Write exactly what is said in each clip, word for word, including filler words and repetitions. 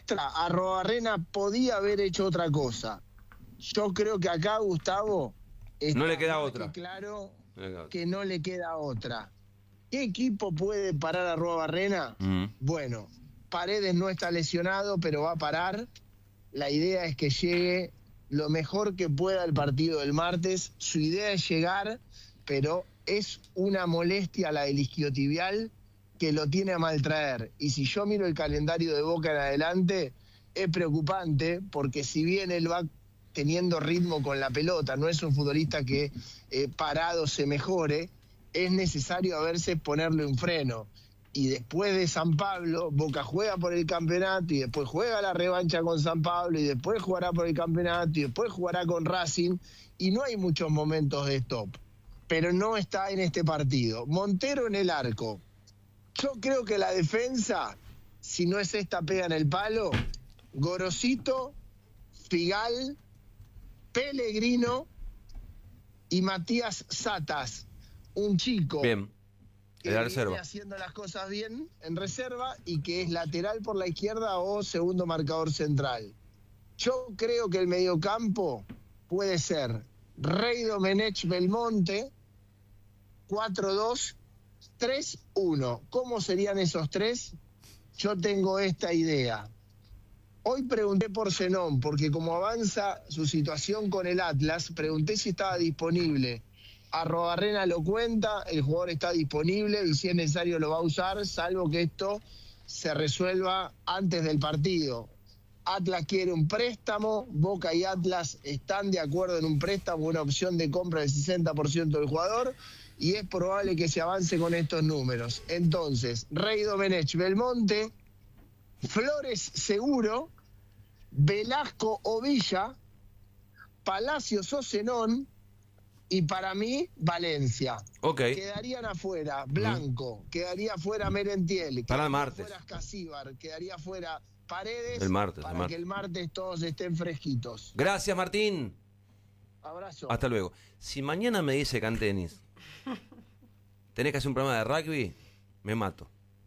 demuestra, Arruabarrena podía haber hecho otra cosa. Yo creo que acá, Gustavo, no le queda otra. Claro no le queda otra. que no le queda otra. ¿Qué equipo puede parar a Arruabarrena? Mm. Bueno, Paredes no está lesionado, pero va a parar. La idea es que llegue lo mejor que pueda el partido del martes. Su idea es llegar, pero es una molestia la del isquiotibial que lo tiene a maltraer. Y si yo miro el calendario de Boca en adelante, es preocupante, porque si bien él va teniendo ritmo con la pelota, no es un futbolista que eh, parado se mejore, es necesario a veces ponerle un freno. Y después de San Pablo, Boca juega por el campeonato, y después juega la revancha con San Pablo, y después jugará por el campeonato, y después jugará con Racing, y no hay muchos momentos de stop. Pero no está en este partido. Montero en el arco. Yo creo que la defensa, si no es esta pega en el palo, Gorosito, Figal, Pellegrino y Matías Satas, un chico bien, que viene haciendo las cosas bien en reserva y que es lateral por la izquierda o segundo marcador central. Yo creo que el mediocampo puede ser Rey Domenech Belmonte, cuatro dos tres uno. ¿Cómo serían esos tres? Yo tengo esta idea. Hoy pregunté por Zenón, porque como avanza su situación con el Atlas, pregunté si estaba disponible. Arruabarrena lo cuenta, el jugador está disponible y si es necesario lo va a usar, salvo que esto se resuelva antes del partido. Atlas quiere un préstamo, Boca y Atlas están de acuerdo en un préstamo, una opción de compra del sesenta por ciento del jugador, y es probable que se avance con estos números. Entonces, Rey Domenech Belmonte, Flores seguro, Velasco o Villa, Palacios o Zenón, y para mí, Valencia. Okay. Quedarían afuera Blanco, mm. quedaría afuera Merentiel, para el martes. Quedaría afuera Casíbar, quedaría afuera Paredes, el martes, para el martes. que el martes todos estén fresquitos. Gracias, Martín. Abrazo. Hasta luego. Si mañana me dice Cantenis, tenés que hacer un programa de rugby, me mato.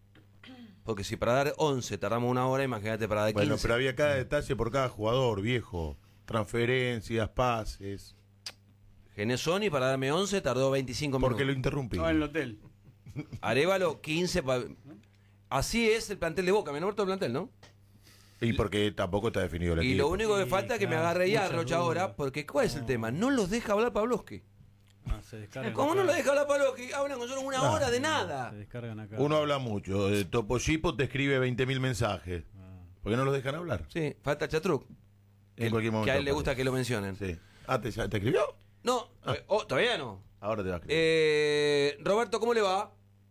Porque si para dar once tardamos una hora, imagínate para dar quince. Bueno, pero había cada detalle por cada jugador, viejo. Transferencias, pases. Genesoni para darme once tardó veinticinco minutos. Porque lo interrumpí. No, en el hotel. Arévalo, quince. Pa... Así es el plantel de Boca. Me enamoró todo el plantel, ¿no? Y porque tampoco está definido el equipo. Y lo único que falta es que claro, me agarre ya muchas Rocha ahora, porque ¿cuál es el tema? No los deja hablar Pavlovsky. Ah, se descargan ¿Cómo acá. no lo deja hablar Pavlovsky? Hablan con solo una Ah, hora de nada. Se descargan acá. Uno habla mucho. Eh, Topo Chipo te escribe veinte mil mensajes. Ah. ¿Por qué no los dejan hablar? Sí, falta Chatruc. En cualquier momento. Que a él le aparece. gusta que lo mencionen. Sí. Ah, ¿te, ya- ¿te escribió? No, Ah. eh, oh, todavía no. Ahora te va a escribir. Eh, Roberto, ¿cómo le va?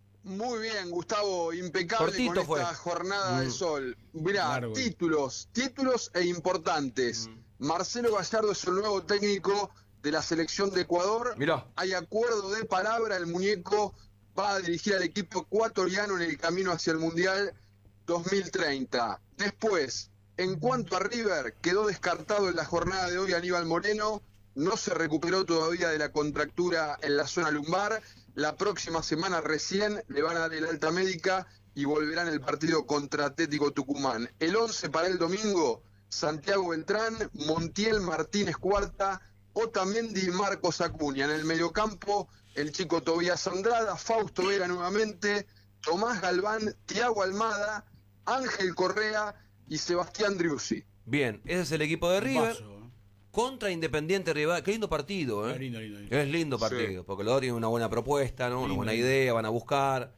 Muy bien, Gustavo, impecable Cortito con fue. esta jornada Mm. de sol. Mirá, Largo. títulos, títulos e importantes. Mm. Marcelo Gallardo es el nuevo técnico de la selección de Ecuador. Mirá. Hay acuerdo de palabra, el muñeco va a dirigir al equipo ecuatoriano en el camino hacia el Mundial dos mil treinta. Después, en cuanto a River, quedó descartado en la jornada de hoy Aníbal Moreno, no se recuperó todavía de la contractura en la zona lumbar. La próxima semana recién le van a dar el alta médica y volverá en el partido contra Atlético Tucumán. El once para el domingo, Santiago Beltrán, Montiel Martínez Cuarta, Otamendi y Marcos Acuña. En el mediocampo, el chico Tobías Andrada, Fausto Vera nuevamente, Tomás Galván, Thiago Almada, Ángel Correa y Sebastián Driussi. Bien, ese es el equipo de River. Paso, ¿eh? Contra Independiente Rivadavia. Qué lindo partido, ¿eh? Es lindo, lindo, lindo. Es lindo partido, Sí. porque los dos tienen una buena propuesta, ¿no? Una Lindo, buena lindo. idea, van a buscar.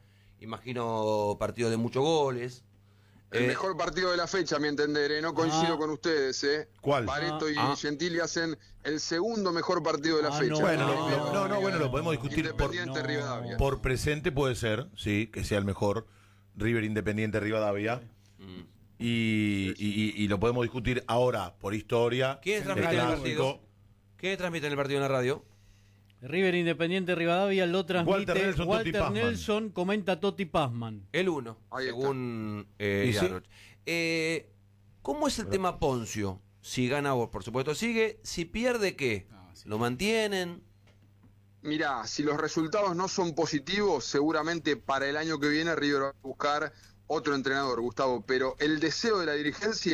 Imagino partidos de muchos goles. El Eh, mejor partido de la fecha, a mi entender, ¿eh? No coincido Ah. con ustedes, ¿eh? ¿Cuál? Pareto y Ah. Gentili hacen el segundo mejor partido de la Ah, fecha. no, Bueno, no, lo- no, no, bueno, lo podemos discutir por, Independiente No. Rivadavia. por presente, puede ser, sí, que sea el mejor River Independiente Rivadavia. mm. Y, y, y- y lo podemos discutir ahora por historia. ¿Quién el transmite el clásico. partido? ¿Qué transmite el partido en la radio? River Independiente Rivadavia lo transmite Walter Nelson, Totti Walter Pazman. Nelson, comenta Totti Pazman. El uno, Ahí está. según eh, ¿Y sí? Yarroch. Eh, ¿Cómo es el tema Poncio? Si gana, por supuesto sigue. Si pierde, ¿qué? Ah, sí. ¿Lo mantienen? Mirá, si los resultados no son positivos, seguramente para el año que viene River va a buscar otro entrenador, Gustavo, pero el deseo de la dirigencia